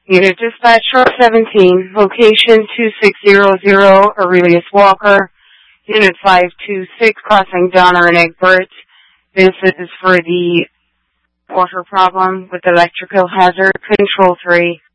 Unit Dispatch Truck 17, location 2600 Aurelius Walker, Unit 526, crossing Donner and Egbert. This is for the water problem with electrical hazard. Control 3.